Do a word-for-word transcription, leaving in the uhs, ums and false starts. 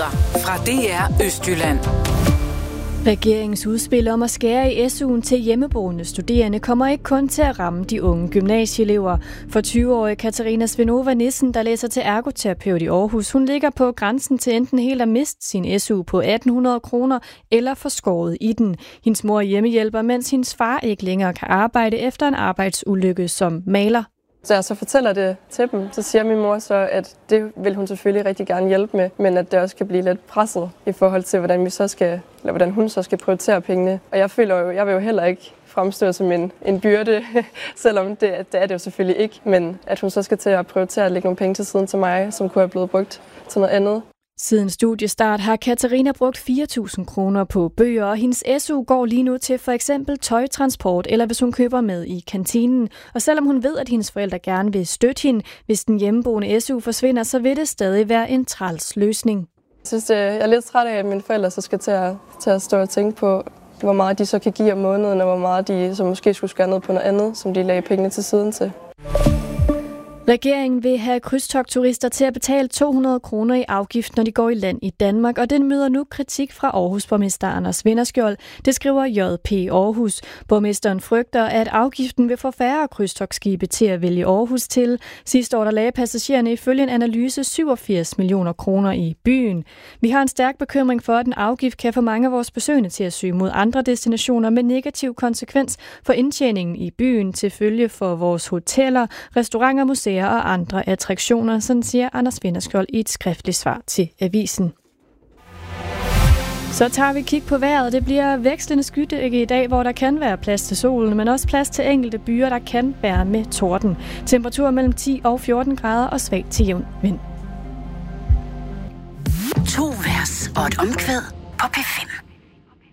Nyheder fra D R Østjylland. Regeringens udspil om at skære i S U'en til hjemmeboende studerende kommer ikke kun til at ramme de unge gymnasieelever. For tyve-årige Katarina Svenova Nissen, der læser til ergoterapeut i Aarhus, hun ligger på grænsen til enten helt at miste sin S U på atten hundrede kroner eller få skåret i den. Hendes mor er hjemmehjælper, mens hendes far ikke længere kan arbejde efter en arbejdsulykke som maler. Så jeg så fortæller det til dem, så siger min mor så, at det vil hun selvfølgelig rigtig gerne hjælpe med, men at det også kan blive lidt presset i forhold til, hvordan vi så skal, eller hvordan hun så skal prioritere pengene. Og jeg føler jo, jeg vil jo heller ikke fremstå som en, en byrde, selvom det, det er det jo selvfølgelig ikke, men at hun så skal til at prioritere at lægge nogle penge til siden til mig, som kunne have blevet brugt til noget andet. Siden studiestart har Katarina brugt fire tusind kroner på bøger, og hendes S U går lige nu til for eksempel tøjtransport, eller hvis hun køber med i kantinen. Og selvom hun ved, at hendes forældre gerne vil støtte hende, hvis den hjemmeboende S U forsvinder, så vil det stadig være en træls løsning. Jeg synes, jeg er lidt træt af, at mine forældre så skal til at, til at stå og tænke på, hvor meget de så kan give om måneden, og hvor meget de så måske skulle skære ned på noget andet, som de lagde pengene til siden til. Regeringen vil have krydstogtturister til at betale to hundrede kroner i afgift, når de går i land i Danmark, og den møder nu kritik fra Aarhus-borgmester Anders Vinderskjold. Det skriver J P Aarhus. Borgmesteren frygter, at afgiften vil få færre krydstogtskibe til at vælge Aarhus til. Sidste år der lagde passagererne ifølge en analyse syvogfirs millioner kroner i byen. Vi har en stærk bekymring for, at en afgift kan få mange af vores besøgende til at søge mod andre destinationer med negativ konsekvens for indtjeningen i byen til følge for vores hoteller, restauranter, museer og andre attraktioner, sådan siger Anders Vinderskjold i et skriftligt svar til avisen. Så tager vi kig på vejret. Det bliver vekslende skydække i dag, hvor der kan være plads til solen, men også plads til enkelte byer, der kan være med torden. Temperatur mellem ti og fjorten grader og svag til jævn vind. To vers og et omkvæd på P fem.